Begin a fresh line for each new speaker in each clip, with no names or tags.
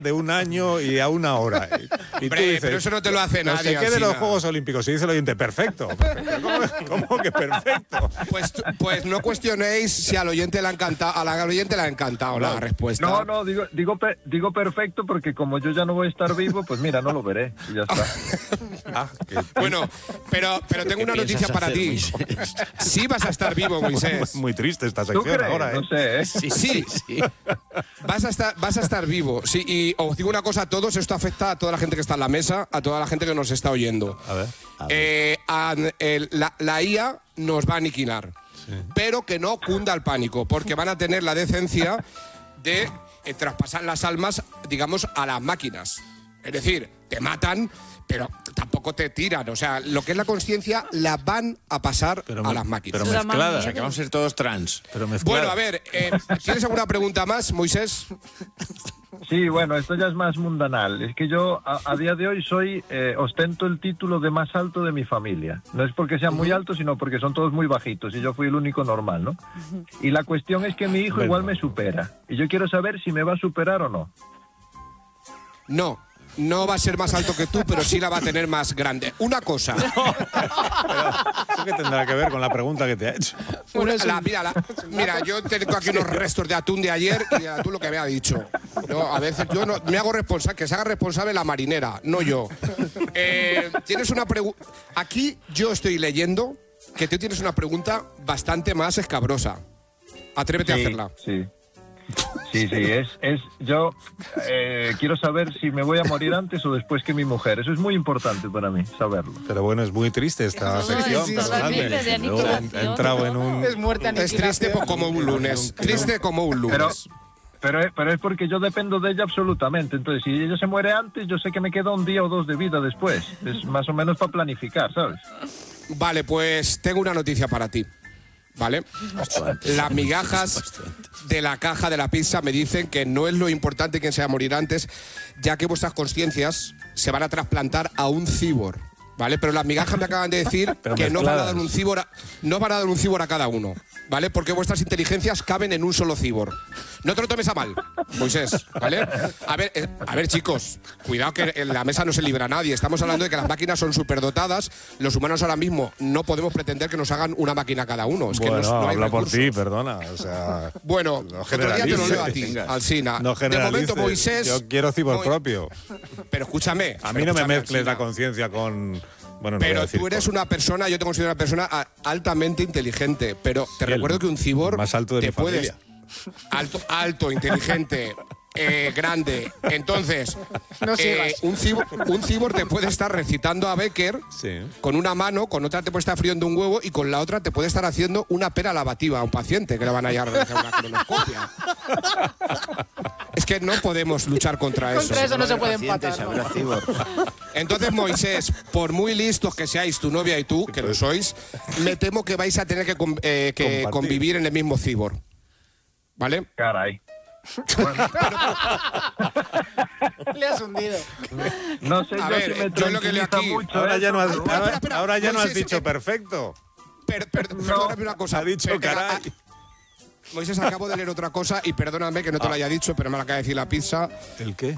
de 1 año y a 1 hora. Y
Hombre,
tú dices,
pero eso no te lo hace nadie.
No sé qué de los Juegos Olímpicos. Y dice el oyente, perfecto. ¿Cómo que perfecto?
Pues no cuestionéis si al oyente le ha encantado, al oyente le ha encantado la respuesta.
No, digo perfecto porque como yo ya no voy a estar vivo, pues mira, no lo veré y ya está.
Bueno, pero tengo una noticia para ti. Sí vas a estar vivo, Moisés.
Muy triste esta
¿Tú
sección
crees?
ahora, ¿eh?
No sé, ¿eh?
Sí. Vas a estar vivo. Sí, y os digo una cosa a todos, esto afecta a toda la gente que está en la mesa, a toda la gente que nos está oyendo.
A ver.
La IA nos va a aniquilar, pero que no cunda el pánico, porque van a tener la decencia de traspasar las almas, digamos, a las máquinas. Es decir, te matan, pero tampoco te tiran. O sea, lo que es la conciencia la van a pasar a las máquinas.
Pero mezclada.
O sea, que vamos a ser todos trans.
Pero mezclada.
Bueno, a ver, ¿tienes alguna pregunta más, Moisés?
Sí, bueno, esto ya es más mundanal. Es que yo a día de hoy ostento el título de más alto de mi familia. No es porque sean muy altos, sino porque son todos muy bajitos y yo fui el único normal, ¿no? Y la cuestión es que mi hijo igual me supera. Y yo quiero saber si me va a superar o no.
No va a ser más alto que tú, pero sí la va a tener más grande. Una cosa.
¿Eso qué tendrá que ver con la pregunta que te ha hecho?
Mira, yo tengo aquí unos restos de atún de ayer y de atún lo que había dicho. A veces yo no, me hago responsable, que se haga responsable la marinera, no yo. Tienes una pregunta. Aquí yo estoy leyendo que tú tienes una pregunta bastante más escabrosa. Atrévete a hacerla.
Sí. Yo quiero saber si me voy a morir antes o después que mi mujer. Eso es muy importante para mí, saberlo.
Pero bueno, es muy triste esta sección. He entrado en un...
Es triste como un lunes. Triste como un lunes.
Pero es porque yo dependo de ella absolutamente. Entonces, si ella se muere antes, yo sé que me queda 1 día o 2 de vida después. Es más o menos para planificar, ¿sabes?
Vale, pues tengo una noticia para ti. ¿Vale? Las migajas de la caja de la pizza me dicen que no es lo importante quién se va a morir antes, ya que vuestras conciencias se van a trasplantar a un cibor, ¿vale? Pero las migajas me acaban de decir que no van a dar un cibor a cada uno, ¿vale? Porque vuestras inteligencias caben en un solo cibor. No te lo tomes a mal, Moisés, ¿vale? A ver, chicos, cuidado que en la mesa no se libra nadie. Estamos hablando de que las máquinas son superdotadas. Los humanos ahora mismo no podemos pretender que nos hagan una máquina cada uno. Es que no hay
habla por
recursos.
ti, perdona. O sea,
bueno, otro día te lo leo a ti, Alsina.
No
de momento, Moisés...
Yo quiero cibor propio.
Pero escúchame.
A mí no me mezcles la conciencia con... Bueno, no
pero tú eres una persona, yo te considero una persona altamente inteligente, pero te recuerdo que un cibor
más alto de
te
mi familia.
Alto, inteligente, grande. Entonces, un cibor te puede estar recitando a Becker con una mano, con otra te puede estar friendo un huevo y con la otra te puede estar haciendo una pera lavativa a un paciente que le van a llevar a realizar una colonoscopia. Es que no podemos luchar contra eso.
Contra eso no se puede empatar.
Entonces, Moisés, por muy listos que seáis tu novia y tú, que lo sois, me temo que vais a tener que convivir en el mismo cibor. ¿Vale?
Caray.
Le has hundido.
No sé,
yo lo que leo aquí...
mucho.
Ahora ya no has,
espera.
ahora ya no has
Moisés,
dicho perfecto.
Perdóname una cosa.
Ha dicho caray.
Moisés, acabo de leer otra cosa y perdóname que no te lo haya dicho, pero me lo acaba de decir la pizza.
¿El qué?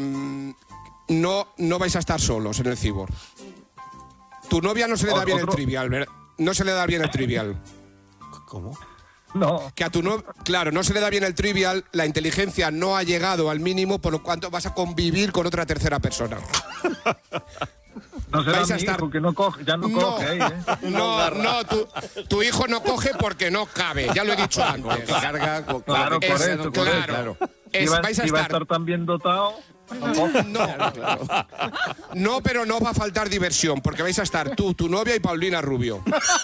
No vais a estar solos en el cibor. Tu novia no se le da bien el trivial, ¿verdad? No se le da bien el trivial.
¿Cómo?
No.
Que a tu novia, claro, no se le da bien el trivial, la inteligencia no ha llegado al mínimo, por lo cuanto vas a convivir con otra tercera persona.
No será mi hijo que no coge, ya no coge.
No, tu hijo no coge porque no cabe, ya lo he dicho antes.
Claro, por eso.
Claro. Vais a
estar tan bien dotado.
No, pero no va a faltar diversión, porque vais a estar tú, tu novia y Paulina Rubio.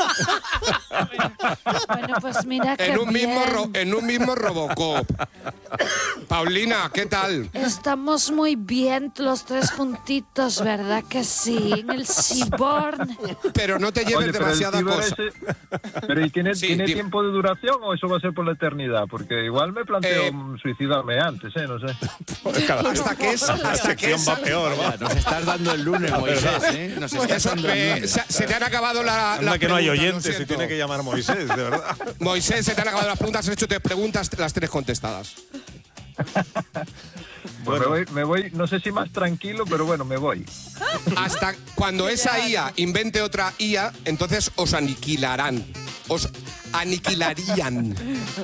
Bueno, pues mira que
en un mismo Robocop. Paulina, ¿qué tal?
Estamos muy bien los 3 juntitos, ¿verdad que sí? En el Seaborn.
Pero no te lleves demasiada cosa.
Pero ¿y tiene tiempo de duración o eso va a ser por la eternidad? Porque igual me planteo suicidarme antes, no sé.
Hasta que
va peor, va.
Nos estás dando el lunes, Moisés, ¿eh? Nos estás dando el lunes.
Se te han acabado las
que no hay
preguntas,
oyentes y tiene que llamar Moisés, de verdad.
Moisés, se te han acabado las preguntas, has hecho 3 preguntas, las 3 contestadas.
Pues
Bueno.
me voy, no sé si más tranquilo, pero bueno, me voy.
Hasta cuando esa IA invente otra IA, entonces os aniquilarán. Os aniquilarían.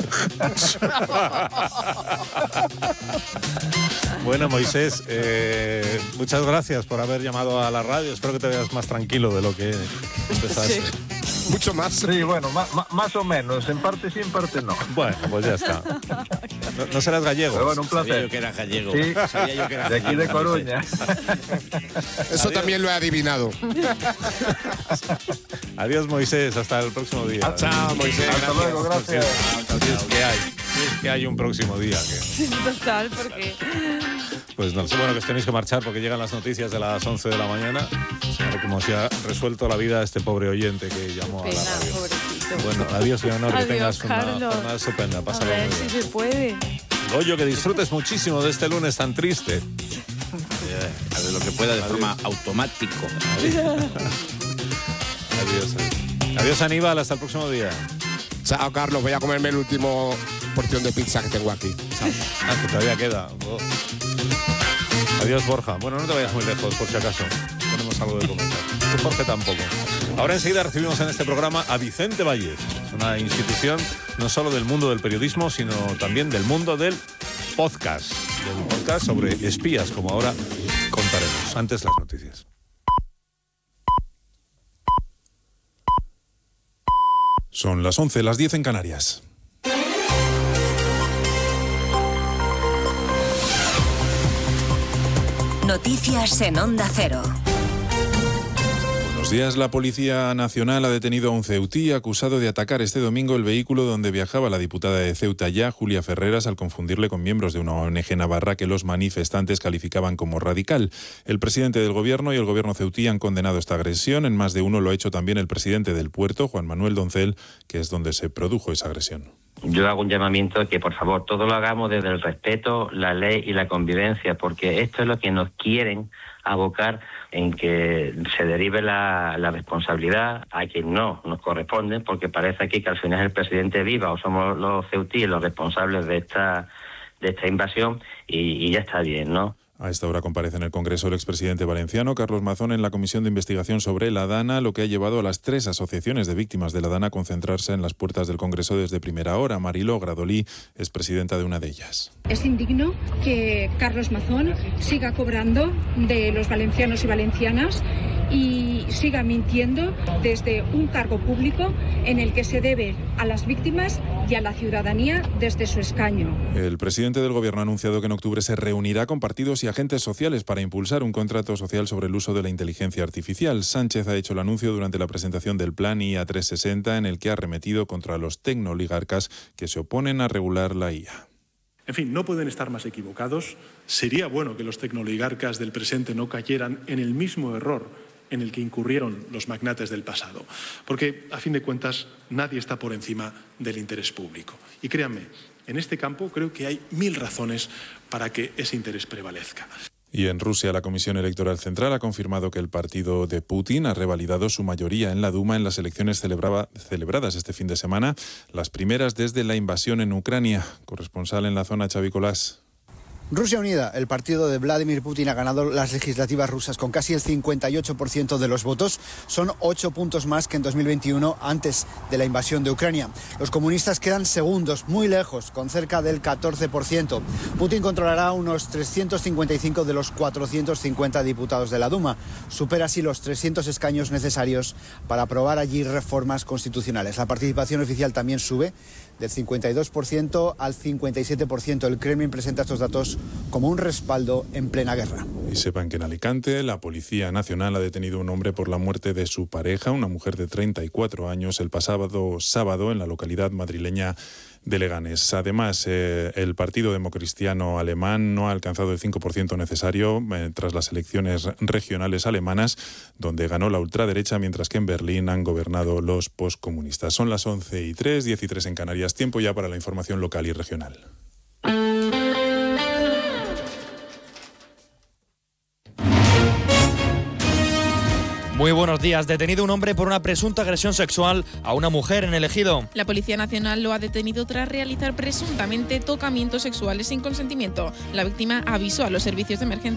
Bueno, Moisés, muchas gracias por haber llamado a la radio. Espero que te veas más tranquilo de lo que empezaste.
Mucho más.
Sí, bueno, más o menos. En parte sí, en parte no.
Bueno, pues ya está. No serás gallego.
Pero bueno, un
Sabía
placer.
yo que era gallego.
Sí,
Sabía yo que era
de aquí de
gallego.
Coruña.
Eso también lo he adivinado.
Adiós, Moisés. Hasta el próximo día.
Chao, Moisés.
Hasta luego, gracias.
Así es que hay. Es que hay un próximo día.
Total, porque...
Pues no sé, bueno, que os tenéis que marchar porque llegan las noticias de las 11 de la mañana. A ver cómo se ha resuelto la vida a este pobre oyente que llamó a la
Pena,
radio.
pobrecito.
Bueno, adiós, Leonor, que
Adiós,
tengas una
Carlos.
jornada estupenda.
A
Pásalo
ver
muy
si
bien.
se puede.
Goyo, que disfrutes muchísimo de este lunes tan triste.
A ver, lo que pueda de forma automático.
Adiós. Adiós, Aníbal, hasta el próximo día.
Chao, Carlos. Voy a comerme el último porción de pizza que tengo aquí. Chao.
Ah, que todavía queda. Oh. Adiós, Borja. Bueno, no te vayas muy lejos, por si acaso. Ponemos algo de comentar. Tú, Jorge, tampoco. Ahora enseguida recibimos en este programa a Vicente Valles. Es una institución no solo del mundo del periodismo, sino también del mundo del podcast. Del podcast sobre espías, como ahora contaremos. Antes las noticias.
Son las 11, las 10 en Canarias.
Noticias en Onda Cero.
Buenos días. La Policía Nacional ha detenido a un ceutí acusado de atacar este domingo el vehículo donde viajaba la diputada de Ceuta ya, Julia Ferreras, al confundirle con miembros de una ONG navarra que los manifestantes calificaban como radical. El presidente del gobierno y el gobierno ceutí han condenado esta agresión. En más de uno lo ha hecho también el presidente del puerto, Juan Manuel Doncel, que es donde se produjo esa agresión.
Yo hago un llamamiento a que, por favor, todo lo hagamos desde el respeto, la ley y la convivencia, porque esto es lo que nos quieren abocar en que se derive la responsabilidad a quien no nos corresponde, porque parece aquí que al final es el presidente viva o somos los ceutíes los responsables de esta invasión y ya está bien, ¿no?
A esta hora comparece en el Congreso el expresidente valenciano Carlos Mazón en la comisión de investigación sobre la Dana, lo que ha llevado a las 3 asociaciones de víctimas de la Dana a concentrarse en las puertas del Congreso desde primera hora. Mariló Gradolí es presidenta de una de ellas.
Es indigno que Carlos Mazón siga cobrando de los valencianos y valencianas y siga mintiendo desde un cargo público en el que se debe a las víctimas y a la ciudadanía desde su escaño.
El presidente del Gobierno ha anunciado que en octubre se reunirá con partidos y agentes sociales para impulsar un contrato social sobre el uso de la inteligencia artificial. Sánchez ha hecho el anuncio durante la presentación del plan IA 360 en el que ha arremetido contra los tecnooligarcas que se oponen a regular la IA.
En fin, no pueden estar más equivocados. Sería bueno que los tecnooligarcas del presente no cayeran en el mismo error en el que incurrieron los magnates del pasado. Porque, a fin de cuentas, nadie está por encima del interés público. Y créanme, en este campo creo que hay 1000 razones para que ese interés prevalezca.
Y en Rusia, la Comisión Electoral Central ha confirmado que el partido de Putin ha revalidado su mayoría en la Duma en las elecciones celebradas este fin de semana, las primeras desde la invasión en Ucrania. Corresponsal en la zona, Xavi Colás.
Rusia Unida, el partido de Vladimir Putin, ha ganado las legislativas rusas con casi el 58% de los votos. Son 8 puntos más que en 2021, antes de la invasión de Ucrania. Los comunistas quedan segundos, muy lejos, con cerca del 14%. Putin controlará unos 355 de los 450 diputados de la Duma. Supera así los 300 escaños necesarios para aprobar allí reformas constitucionales. La participación oficial también sube del 52% al 57%. El Kremlin presenta estos datos como un respaldo en plena guerra.
Y sepan que en Alicante la Policía Nacional ha detenido a un hombre por la muerte de su pareja, una mujer de 34 años, el pasado sábado en la localidad madrileña de Leganés. Además, el Partido Democristiano Alemán no ha alcanzado el 5% necesario tras las elecciones regionales alemanas, donde ganó la ultraderecha, mientras que en Berlín han gobernado los poscomunistas. Son las 11:03, 10:03 en Canarias. Tiempo ya para la información local y regional.
Muy buenos días. Detenido un hombre por una presunta agresión sexual a una mujer en el Ejido.
La Policía Nacional lo ha detenido tras realizar presuntamente tocamientos sexuales sin consentimiento. La víctima avisó a los servicios de emergencia